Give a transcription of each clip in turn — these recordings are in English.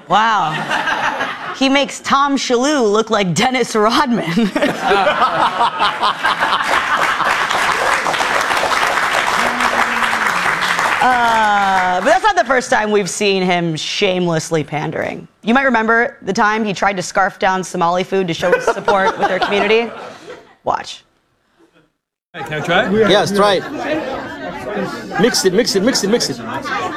Wow. He makes Tom Shalhoub look like Dennis Rodman. But that's not the first time we've seen him shamelessly pandering. You might remember the time he tried to scarf down Somali food to show his support with their community. Watch. Hey, can I try it? Yes, try it. Mix it, mix it, mix it, mix it.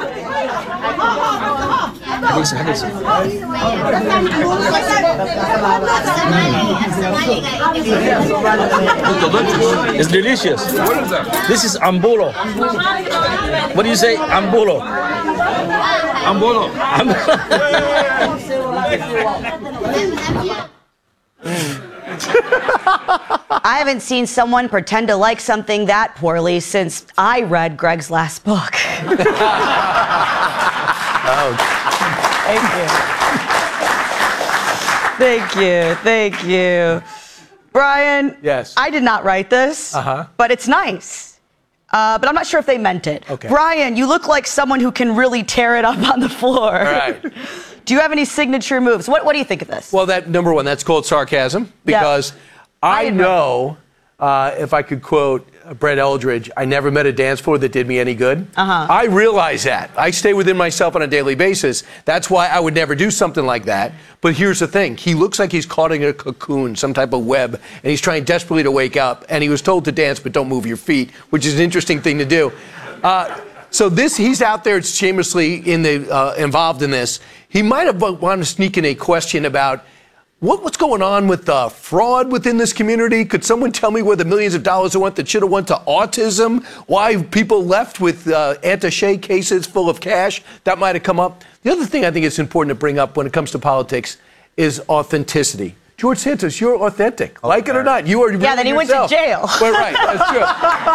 It's delicious. What is that? This is ambolo. What do you say? Ambolo. Ambolo. I haven't seen someone pretend to like something that poorly since I read Greg's last book. Thank you. Thank you. Thank you. Brian, Yes. I did not write this, but it's nice. But I'm not sure if they meant it. Okay. Brian, you look like someone who can really tear it up on the floor. All right. Do you have any signature moves? What do you think of this? Well, that number one, that's called sarcasm because I admit. know, if I could quote Brett Eldridge, I never met a dance floor that did me any good. I realize that. I stay within myself on a daily basis. That's why I would never do something like that. But here's the thing. He looks like he's caught in a cocoon, some type of web, and he's trying desperately to wake up. And he was told to dance, but don't move your feet, which is an interesting thing to do. So he's out there shamelessly involved in this. He might have wanted to sneak in a question about what's going on with fraud within this community. Could someone tell me where the millions of dollars that should have went to autism? Why people left with attaché cases full of cash? That might have come up. The other thing I think it's important to bring up when it comes to politics is authenticity. George Santos, you're authentic. Okay. Like it or not, you are. Yeah, then he went to jail. But, right, that's true.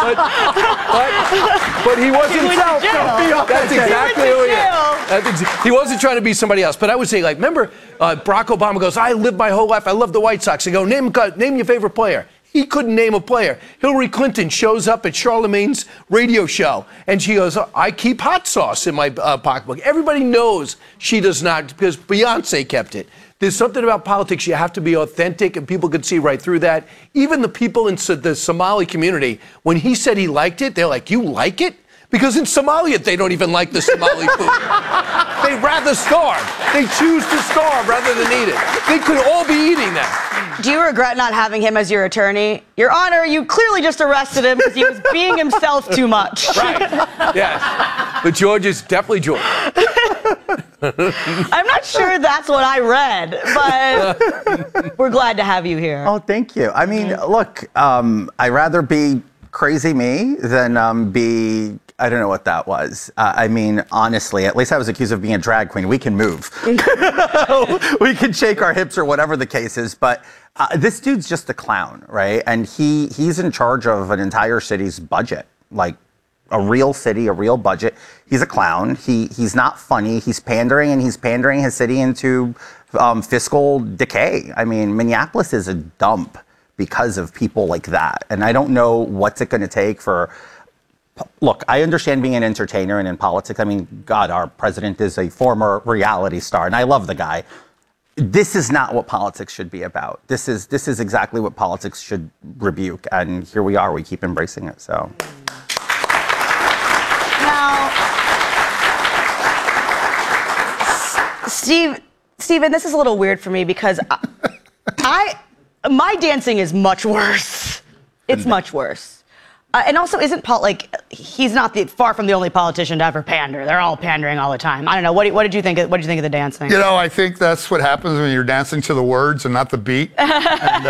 But he wasn't. He went to jail. That's exactly who he is. He wasn't trying to be somebody else. But I would say, like, remember, Barack Obama goes, "I lived my whole life. I love the White Sox." I go, name your favorite player. He couldn't name a player. Hillary Clinton shows up at Charlemagne's radio show, and she goes, "I keep hot sauce in my pocketbook." Everybody knows she does not, because Beyonce kept it. There's something about politics, you have to be authentic, and people could see right through that. Even the people in the Somali community, when he said he liked it, they're like, "You like it?" Because in Somalia, they don't even like the Somali food. They'd rather starve. They choose to starve rather than eat it. They could all be eating that. Do you regret not having him as your attorney? Your Honor, you clearly just arrested him because he was being himself too much. Right. Yes. But George is definitely George. I'm not sure that's what I read, but we're glad to have you here. Oh, thank you. I mean, look, I'd rather be crazy me than be, I don't know what that was. I mean, honestly, at least I was accused of being a drag queen. We can move. We can shake our hips or whatever the case is, but this dude's just a clown, right? And he's in charge of an entire city's budget, like a real city, a real budget. He's a clown. He's not funny. He's pandering, and he's pandering his city into fiscal decay. I mean, Minneapolis is a dump because of people like that. And I don't know what's it going to take for... Look, I understand being an entertainer and in politics. I mean, God, our president is a former reality star, and I love the guy. This is not what politics should be about. This is exactly what politics should rebuke, and here we are. We keep embracing it, so... Now, Stephen, this is a little weird for me because my dancing is much worse. It's much worse. And also, isn't Paul, like, he's not far from the only politician to ever pander. They're all pandering all the time. I don't know. What did you think of the dancing? You know, I think that's what happens when you're dancing to the words and not the beat. And,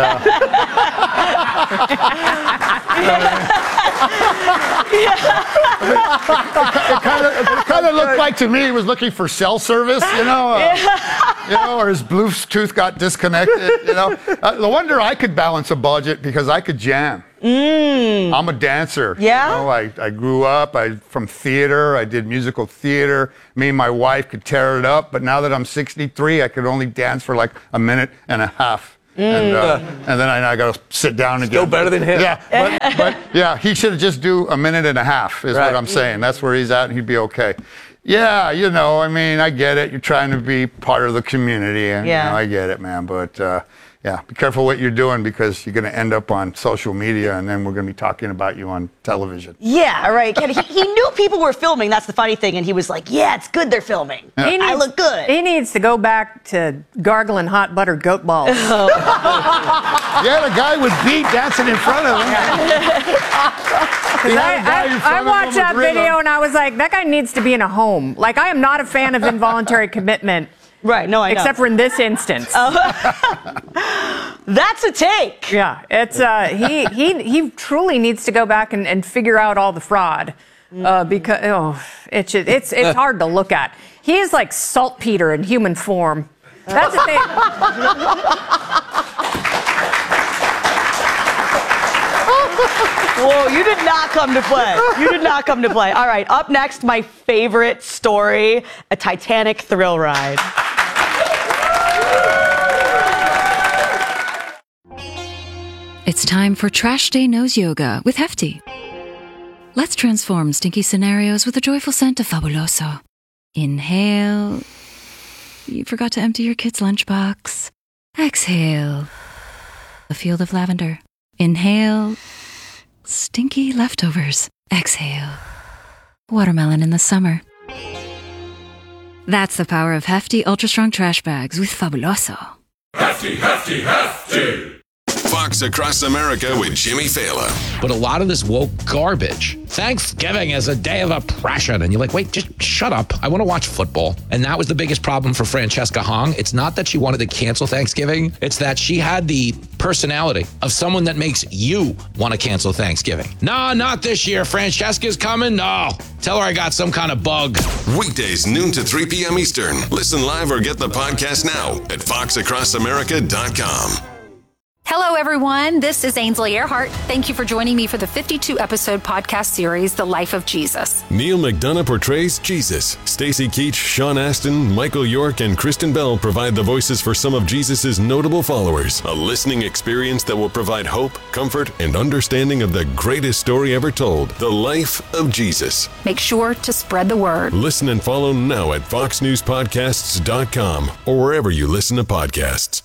it kind of looked like to me he was looking for cell service, you know, or his Bluetooth got disconnected, you know. No wonder I could balance a budget because I could jam. I'm a dancer. Yeah? You know, I grew up from theater. I did musical theater. Me and my wife could tear it up, but now that I'm 63, I could only dance for like a minute and a half. And then I got to sit down again. Still better than him. Yeah, but yeah, he should just do a minute and a half is what I'm saying. That's where he's at, and he'd be okay. Yeah, I mean, I get it. You're trying to be part of the community, and I get it, man. But yeah, be careful what you're doing because you're going to end up on social media, and then we're going to be talking about you on television. Yeah, right. He knew people were filming. That's the funny thing, and he was like, "Yeah, it's good they're filming. I look good." He needs to go back to gargling hot buttered goat balls. Yeah, the guy with beat dancing in front of him. I watched that video and I was like, that guy needs to be in a home. Like, I am not a fan of involuntary commitment. Right, no, I know. Except for in this instance. That's a take. Yeah, it's he truly needs to go back and figure out all the fraud because it's hard to look at. He is like saltpeter in human form. That's the thing. Whoa, you did not come to play. You did not come to play. All right, up next, my favorite story, a Titanic thrill ride. It's time for Trash Day Nose Yoga with Hefty. Let's transform stinky scenarios with a joyful scent of Fabuloso. Inhale. You forgot to empty your kid's lunchbox. Exhale. A field of lavender. Inhale. Stinky leftovers. Exhale. Watermelon in the summer. That's the power of Hefty Ultra Strong Trash Bags with Fabuloso. Hefty, Hefty, Hefty! Fox Across America with Jimmy Fallon. But a lot of this woke garbage. Thanksgiving is a day of oppression. And you're like, wait, just shut up. I want to watch football. And that was the biggest problem for Francesca Hong. It's not that she wanted to cancel Thanksgiving. It's that she had the personality of someone that makes you want to cancel Thanksgiving. No, not this year. Francesca's coming? No. Tell her I got some kind of bug. Weekdays, noon to 3 p.m. Eastern. Listen live or get the podcast now at foxacrossamerica.com. Hello, everyone. This is Ainsley Earhart. Thank you for joining me for the 52-episode podcast series, The Life of Jesus. Neil McDonough portrays Jesus. Stacey Keach, Sean Astin, Michael York, and Kristen Bell provide the voices for some of Jesus' notable followers. A listening experience that will provide hope, comfort, and understanding of the greatest story ever told, The Life of Jesus. Make sure to spread the word. Listen and follow now at foxnewspodcasts.com or wherever you listen to podcasts.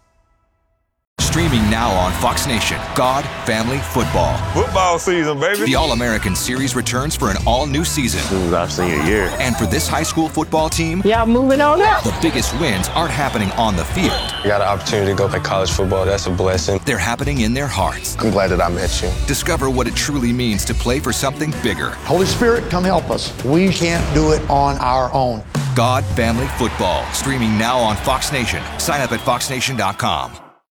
Streaming now on Fox Nation, God, Family, Football. Football season, baby. The All-American Series returns for an all-new season. I've seen a year. And for this high school football team, moving on up. The biggest wins aren't happening on the field. I got an opportunity to go play college football. That's a blessing. They're happening in their hearts. I'm glad that I met you. Discover what it truly means to play for something bigger. Holy Spirit, come help us. We can't do it on our own. God, Family, Football. Streaming now on Fox Nation. Sign up at foxnation.com.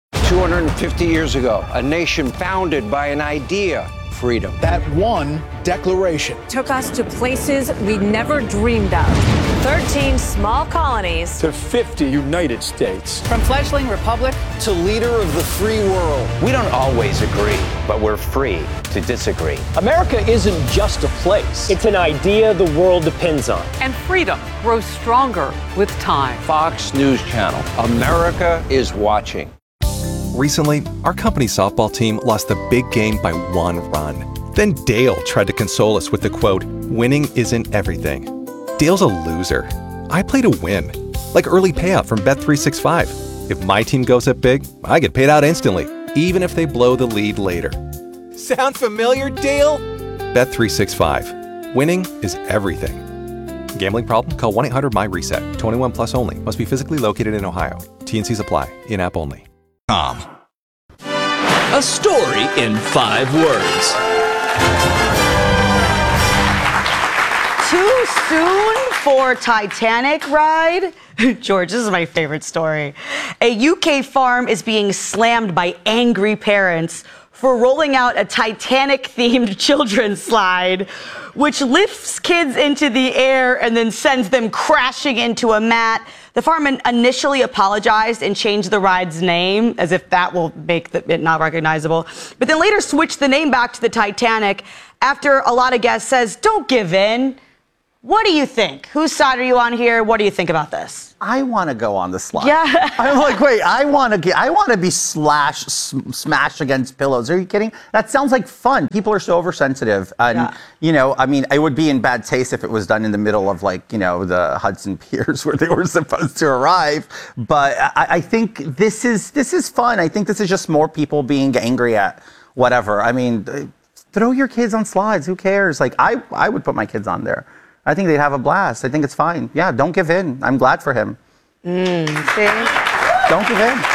250 years ago, a nation founded by an idea, freedom. That one declaration took us to places we never dreamed of. 13 small colonies to 50 United States. From fledgling republic to leader of the free world. We don't always agree, but we're free to disagree. America isn't just a place. It's an idea the world depends on. And freedom grows stronger with time. Fox News Channel. America is watching. Recently, our company softball team lost the big game by 1 run. Then Dale tried to console us with the quote, "Winning isn't everything." Dale's a loser. I play to win. Like early payout from Bet365. If my team goes up big, I get paid out instantly, even if they blow the lead later. Sound familiar, Dale? Bet365. Winning is everything. Gambling problem? Call 1-800-MY-RESET. 21 plus only. Must be physically located in Ohio. T&Cs apply. In-app only. A story in 5 words. Too soon for Titanic ride? George, this is my favorite story. A UK farm is being slammed by angry parents for rolling out a Titanic-themed children's slide, which lifts kids into the air and then sends them crashing into a mat. The farm initially apologized and changed the ride's name, as if that will make it not recognizable, but then later switched the name back to the Titanic after a lot of guests says, "Don't give in. What do you think? Whose side are you on here? What do you think about this? I want to go on the slide. Yeah. I'm like, wait, I want to be smashed against pillows. Are you kidding? That sounds like fun. People are so oversensitive. And, I mean, it would be in bad taste if it was done in the middle of, like, the Hudson Piers where they were supposed to arrive. But I think this is fun. I think this is just more people being angry at whatever. I mean, throw your kids on slides. Who cares? Like, I would put my kids on there. I think they'd have a blast. I think it's fine. Yeah, don't give in. I'm glad for him. See? Don't give in.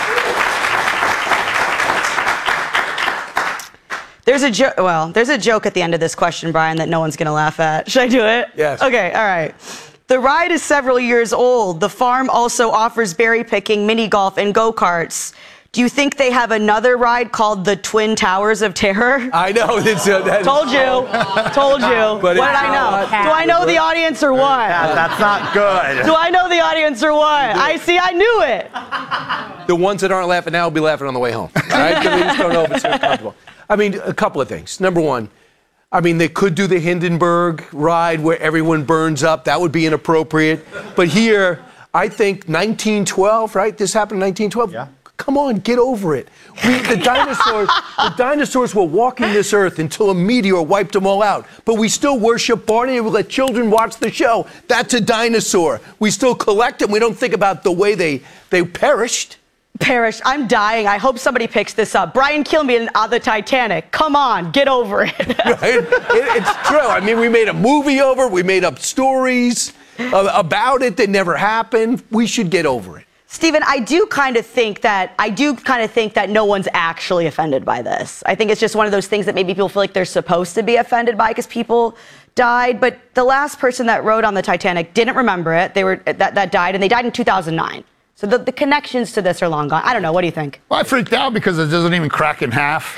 There's a joke at the end of this question, Brian, that no one's going to laugh at. Should I do it? Yes. Okay, all right. The ride is several years old. The farm also offers berry picking, mini golf, and go-karts. Do you think they have another ride called the Twin Towers of Terror? I know. Told you. What did I know? Do I know the audience or what? That's not good. Do I know the audience or what? I knew it. The ones that aren't laughing now will be laughing on the way home. All right? We just don't know if it's so comfortable. I mean, a couple of things. Number one, I mean, they could do the Hindenburg ride where everyone burns up. That would be inappropriate. But here, I think 1912, right? This happened in 1912. Yeah. Come on, get over it. The dinosaurs were walking this earth until a meteor wiped them all out. But we still worship Barney and we let children watch the show. That's a dinosaur. We still collect them. We don't think about the way they perished. I'm dying. I hope somebody picks this up. Brian Kilmeade on the Titanic. Come on, get over it. Right? It's true. I mean, we made a movie over it. We made up stories about it that never happened. We should get over it. Stephen, I do kind of think that no one's actually offended by this. I think it's just one of those things that maybe people feel like they're supposed to be offended by because people died. But the last person that rode on the Titanic didn't remember it. That died, and they died in 2009. So the connections to this are long gone. I don't know. What do you think? Well, I freaked out because it doesn't even crack in half.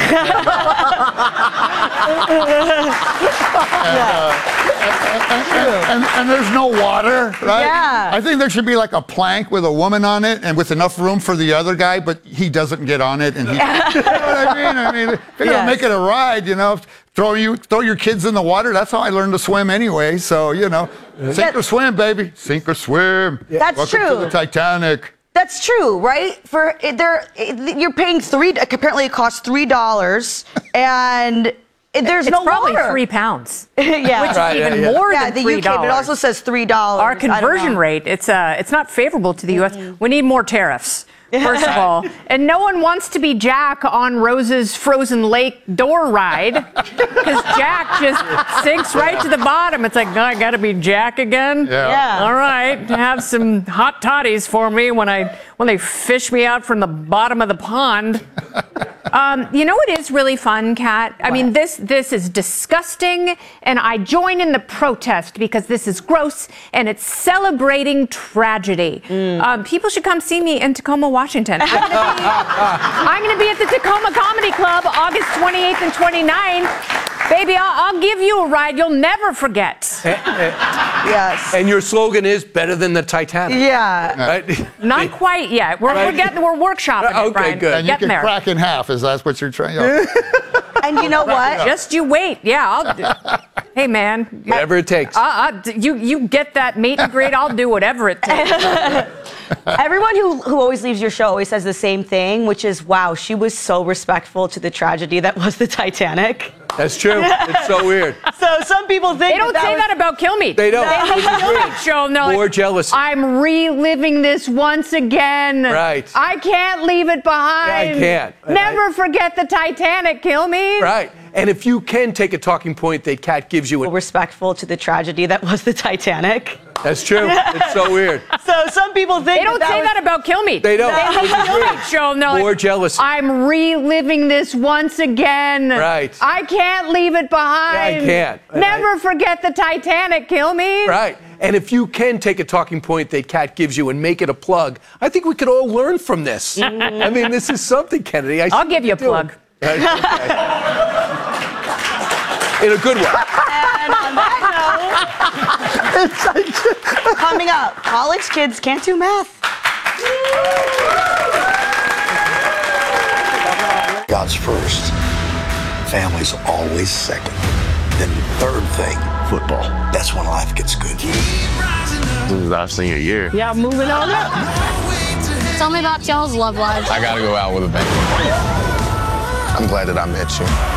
And there's no water, right? Yeah. I think there should be like a plank with a woman on it and with enough room for the other guy, but he doesn't get on it. And he, you know what I mean? I mean, if you're gonna make it a ride, throw your kids in the water. That's how I learned to swim anyway. So, sink or swim, baby. Sink or swim. That's Welcome true. to the Titanic. That's true, right? You're paying apparently it costs $3, and there's no probably water. £3. Yeah, which is even more than $3. The UK, but it also says $3. Our conversion rate, it's not favorable to the U.S. We need more tariffs. First of all, and no one wants to be Jack on Rose's Frozen Lake door ride because Jack just sinks right to the bottom. It's like, I got to be Jack again. Yeah. All right, have some hot toddies for me when they fish me out from the bottom of the pond. You know what is really fun, Kat? I mean, this is disgusting, and I join in the protest because this is gross and it's celebrating tragedy. People should come see me in Tacoma, Washington. I'm going to be at the Tacoma Comedy Club August 28th and 29th. Baby, I'll give you a ride you'll never forget. Yes. And your slogan is better than the Titanic. Yeah. Right? Not quite yet. We're workshopping it, Brian. And you can crack in half. Is that what you're trying? And you know what? Just you wait. Yeah. Hey, man. Whatever it takes. You get that meet and greet. I'll do whatever it takes. Everyone who always leaves your show always says the same thing, which is, wow, she was so respectful to the tragedy that was the Titanic. That's true. It's so weird. So some people think they don't say that about Kilmeade. They don't. Show no. More jealousy. I'm reliving this once again. Right. I can't leave it behind. Yeah, I can't. Never forget the Titanic, Kilmeade. Right. And if you can take a talking point that Kat gives you, respectful to the tragedy that was the Titanic. That's true. It's so weird. So some people think they don't say that about Kilmeade. They don't. Show no. More jealousy. I'm reliving this once again. Right. I can't leave it behind. Yeah, I can't. Never forget the Titanic, Kilmeade. Right. And if you can take a talking point that Kat gives you and make it a plug, I think we could all learn from this. I mean, this is something, Kennedy. I'll give you a plug. Okay. In a good way. And on that note, coming up, college kids can't do math. God's first. Family's always second. Then the third thing football. That's when life gets good. This is our senior year. Yeah, moving on up. Tell me about y'all's love life. I gotta go out with a bang. I'm glad that I met you.